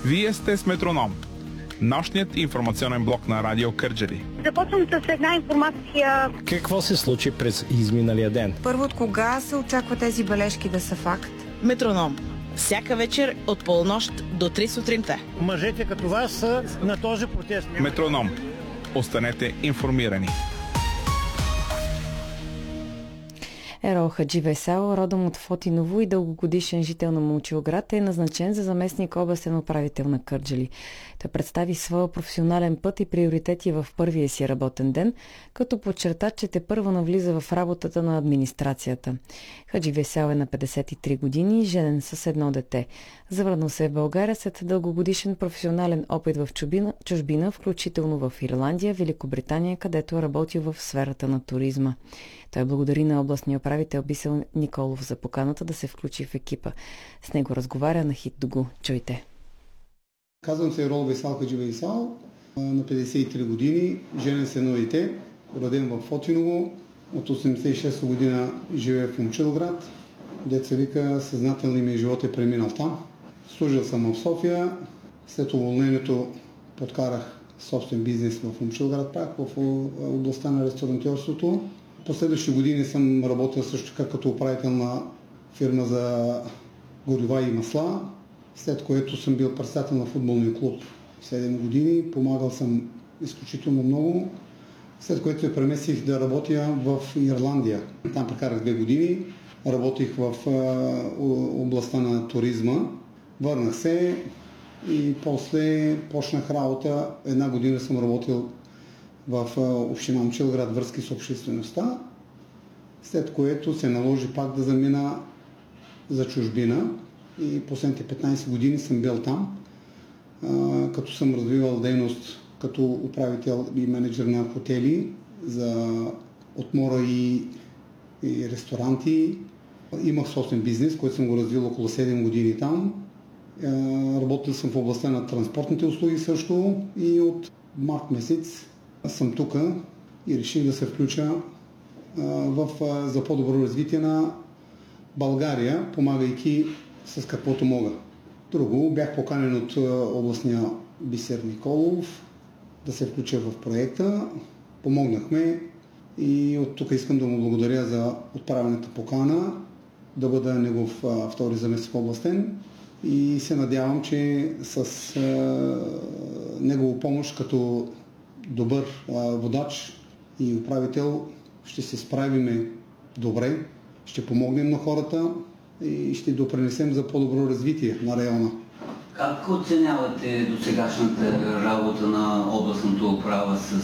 Вие сте с Метроном, нощният информационен блок на Радио Кърджали. Започвам с една информация. Какво се случи през изминалия ден? Първо, от кога се очаква тези бележки да са факт? Метроном. Всяка вечер от полунощ до 3 сутринта. Мъжете като вас са на този протест. Метроном. Останете информирани. Ерол Хаджи Весел, родом от Фотиново и дългогодишен жител на Момчилград, е назначен за заместник областен управител на Кърджали. Той представи своя професионален път и приоритети в първия си работен ден, като подчерта, че тепърва навлиза в работата на администрацията. Хаджи Весел е на 53 години, женен с едно дете. Завърнал се в България след дългогодишен професионален опит в чужбина, включително в Ирландия, Великобритания, където е работил в сферата на туризма. Той благодари на областния управител Бисел Николов за поканата да се включи в екипа. С него разговаря на Хит Дугу. Чуйте. Казвам се Ерол Весел Хаджи Весел, на 53 години, женен с едно дете, роден в Фотиново, от 86 година живее в Момчилград. Деца вика, съзнателни ми живот е преминал там. Служил съм в София, след уволнението подкарах собствен бизнес в Момчилград, пак в областта на ресторантьорството. Последващи години съм работил също така като управител на фирма за горива и масла, след което съм бил председател на футболния клуб 7 години, помагал съм изключително много, след което се преместих да работя в Ирландия. Там прекарах 2 години, работих в областта на туризма, върнах се и после почнах работа. 1 година съм работил в община Момчилград, връзки с обществеността, след което се наложи пак да замина за чужбина и последните 15 години съм бил там, като съм развивал дейност като управител и менеджер на хотели за отмора и ресторанти. Имах собствен бизнес, който съм го развил около 7 години там. Работил съм в областта на транспортните услуги също и от март месец съм тук и реших да се включа за по-добро развитие на България, помагайки с каквото мога. Друго, бях поканен от областния Бисер Николов да се включа в проекта. Помогнахме и от тук искам да му благодаря за отправената покана, да бъда негов втори заместник областен и се надявам, че с негова помощ като добър водач и управител ще се справиме добре, ще помогнем на хората и ще допринесем за по-добро развитие на района. Как оценявате досегашната работа на областната управа с